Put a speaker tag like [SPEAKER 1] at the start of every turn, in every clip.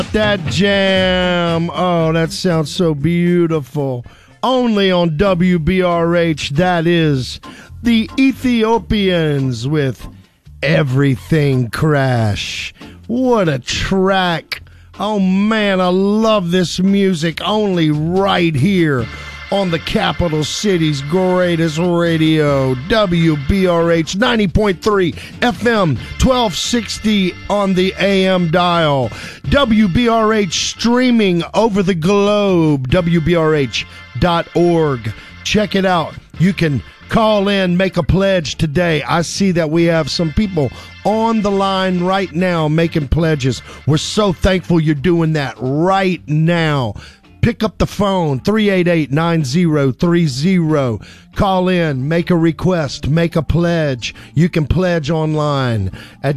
[SPEAKER 1] That jam. Oh, that sounds so beautiful. Only on WBRH. That is the Ethiopians with Everything Crash. What a track. Oh, man, I love this music. Only right here on the capital city's greatest radio, WBRH 90.3 FM, 1260 on the AM dial. WBRH streaming over the globe, WBRH.org. Check it out. You can call in, make a pledge today. I see that we have some people on the line right now making pledges. We're so thankful you're doing that right now. Pick up the phone, 388-9030. Call in, make a request, make a pledge. You can pledge online at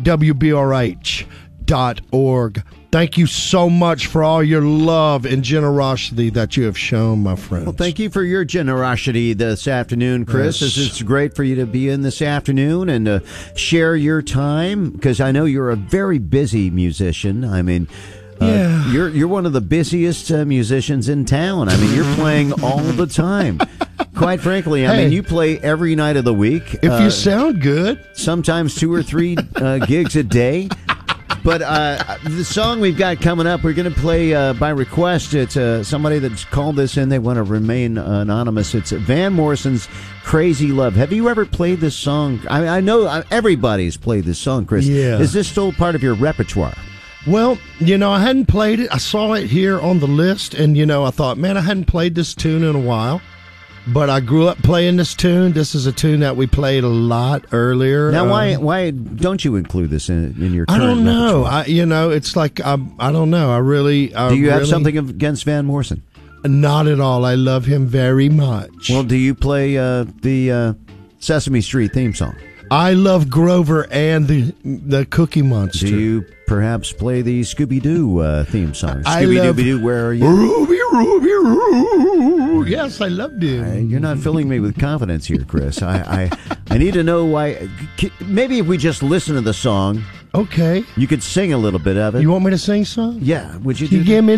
[SPEAKER 1] WBRH.org. Thank you so much for all your love and generosity that you have shown, my friends.
[SPEAKER 2] Well, thank you for your generosity this afternoon, Chris.
[SPEAKER 1] Yes.
[SPEAKER 2] It's great for you to be in this afternoon and share your time, because I know you're a very busy musician. I mean,
[SPEAKER 1] yeah.
[SPEAKER 2] You're one of the busiest musicians in town. I mean, you're playing all the time. Quite frankly, I mean, you play every night of the week.
[SPEAKER 1] If you sound good.
[SPEAKER 2] Sometimes 2 or 3 gigs a day. But the song we've got coming up, we're going to play by request. It's somebody that's called this in. They want to remain anonymous. It's Van Morrison's Crazy Love. Have you ever played this song? I know everybody's played this song, Chris.
[SPEAKER 1] Yeah.
[SPEAKER 2] Is this still part of your repertoire?
[SPEAKER 1] Well, I hadn't played it. I saw it here on the list, and, I thought, man, I hadn't played this tune in a while. But I grew up playing this tune. This is a tune that we played a lot earlier.
[SPEAKER 2] Now, why don't you include this in your current
[SPEAKER 1] I don't know.
[SPEAKER 2] repertoire?
[SPEAKER 1] It's like, I don't know. Do
[SPEAKER 2] you have something against Van Morrison?
[SPEAKER 1] Not at all. I love him very much.
[SPEAKER 2] Well, do you play the Sesame Street theme song?
[SPEAKER 1] I love Grover and the Cookie Monster.
[SPEAKER 2] Do you perhaps play the Scooby-Doo theme song?
[SPEAKER 1] Scooby-Doo,
[SPEAKER 2] where are you?
[SPEAKER 1] Ruby, Ruby, Ruby. Yes, I loved him.
[SPEAKER 2] You're not filling me with confidence here, Chris. I need to know why. Maybe if we just listen to the song.
[SPEAKER 1] Okay.
[SPEAKER 2] You could sing a little bit of it.
[SPEAKER 1] You want me to sing some?
[SPEAKER 2] Yeah. Would you
[SPEAKER 1] Can
[SPEAKER 2] do
[SPEAKER 1] you give me